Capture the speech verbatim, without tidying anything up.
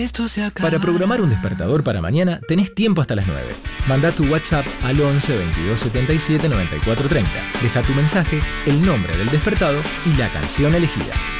esto se acaba. Para programar un despertador para mañana tenés tiempo hasta las nueve. Manda tu WhatsApp al once veintidós setenta y siete noventa y cuatro treinta. Deja tu mensaje, el nombre del despertado y la canción elegida.